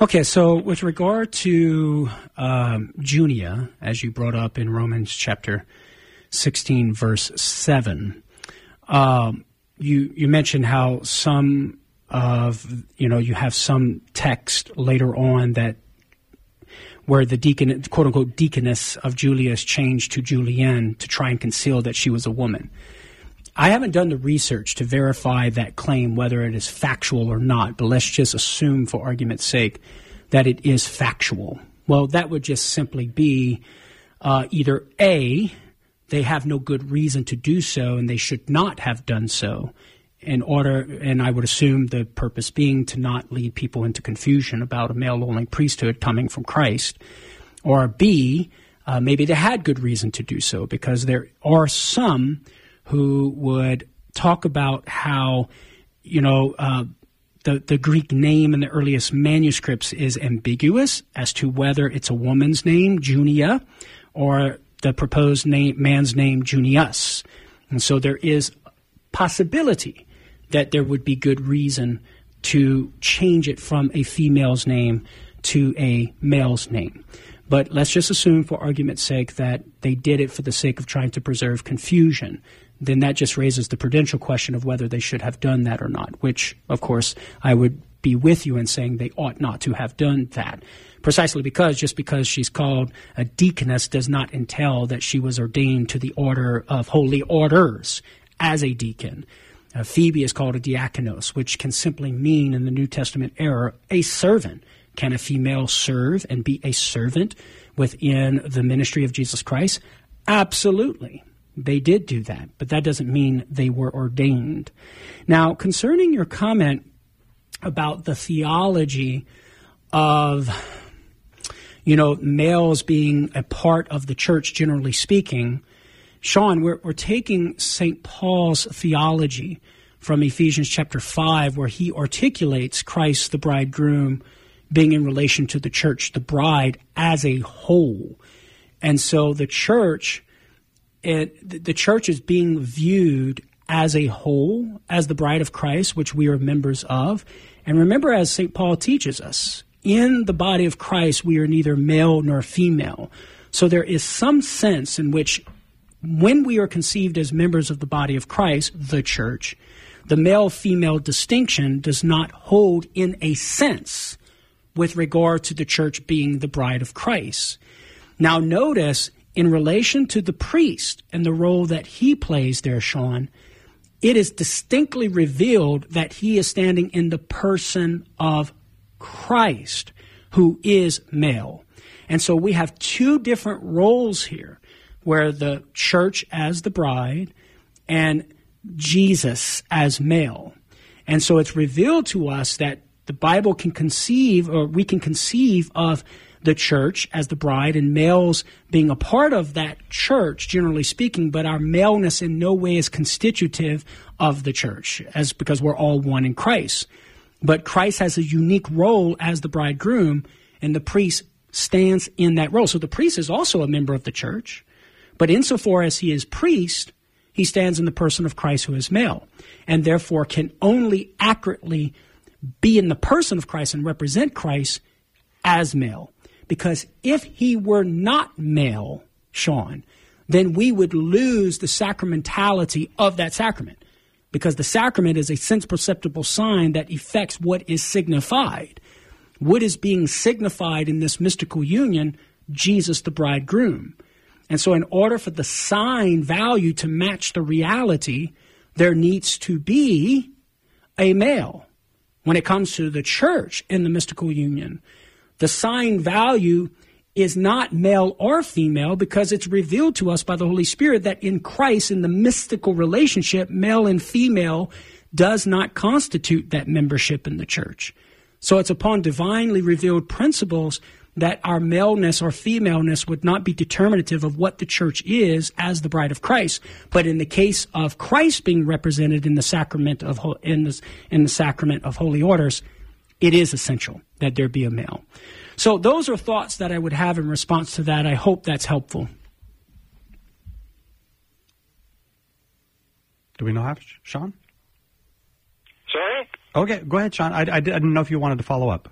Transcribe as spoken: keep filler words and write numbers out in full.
Okay, so with regard to um, Junia, as you brought up in Romans chapter sixteen, verse seven, um, you you mentioned how some of, you know, you have some text later on that where the deacon, quote unquote, deaconess of Julius changed to Julienne to try and conceal that she was a woman. I haven't done the research to verify that claim, whether it is factual or not, but let's just assume for argument's sake that it is factual. Well, that would just simply be uh, either A, they have no good reason to do so and they should not have done so in order, and I would assume the purpose being to not lead people into confusion about a male-only priesthood coming from Christ, or B, uh, maybe they had good reason to do so because there are some who would talk about how, you know, uh, the, the Greek name in the earliest manuscripts is ambiguous as to whether it's a woman's name, Junia, or the proposed name, man's name, Junius. And so there is possibility that there would be good reason to change it from a female's name to a male's name. But let's just assume for argument's sake that they did it for the sake of trying to preserve confusion. Then that just raises the prudential question of whether they should have done that or not, which, of course, I would be with you in saying they ought not to have done that. Precisely because just because she's called a deaconess does not entail that she was ordained to the order of holy orders as a deacon. Uh, Phoebe is called a diakonos, which can simply mean in the New Testament era a servant. Can a female serve and be a servant within the ministry of Jesus Christ? Absolutely. They did do that, but that doesn't mean they were ordained. Now, concerning your comment about the theology of, you know, males being a part of the church, generally speaking, Sean, we're, we're taking Saint Paul's theology from Ephesians chapter five, where he articulates Christ, the bridegroom, being in relation to the church, the bride, as a whole. And so the church, it, the church is being viewed as a whole, as the bride of Christ, which we are members of. And remember, as Saint Paul teaches us, in the body of Christ, we are neither male nor female. So there is some sense in which when we are conceived as members of the body of Christ, the church, the male-female distinction does not hold in a sense with regard to the church being the bride of Christ. Now notice, in relation to the priest and the role that he plays there, Sean, it is distinctly revealed that he is standing in the person of Christ, who is male. And so we have two different roles here, where the church as the bride and Jesus as male. And so it's revealed to us that the Bible can conceive, or we can conceive of the church as the bride and males being a part of that church, generally speaking, but our maleness in no way is constitutive of the church, as because we're all one in Christ. But Christ has a unique role as the bridegroom, and the priest stands in that role. So the priest is also a member of the church, but insofar as he is priest, he stands in the person of Christ, who is male, and therefore can only accurately be in the person of Christ and represent Christ as male. Because if he were not male, Sean, then we would lose the sacramentality of that sacrament. Because the sacrament is a sense-perceptible sign that affects what is signified. What is being signified in this mystical union? Jesus, the bridegroom. And so in order for the sign value to match the reality, there needs to be a male. When it comes to the church in the mystical union, the sign value is not male or female, because it's revealed to us by the Holy Spirit that in Christ, in the mystical relationship, male and female does not constitute that membership in the church. So it's upon divinely revealed principles that our maleness or femaleness would not be determinative of what the church is as the bride of Christ. But in the case of Christ being represented in the sacrament of in the, in the sacrament of holy orders, it is essential that there be a male. So those are thoughts that I would have in response to that. I hope that's helpful. Do we know how, Sean? Sorry? Okay, go ahead, Sean. I, I didn't know if you wanted to follow up.